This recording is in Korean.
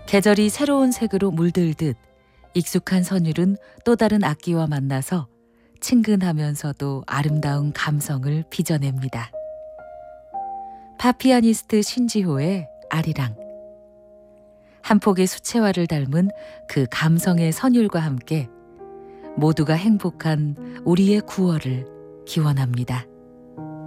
계절이 새로운 색으로 물들듯 익숙한 선율은 또 다른 악기와 만나서 친근하면서도 아름다운 감성을 빚어냅니다. 팝피아니스트 신지호의 아리랑. 한 폭의 수채화를 닮은 그 감성의 선율과 함께 모두가 행복한 우리의 9월을 기원합니다.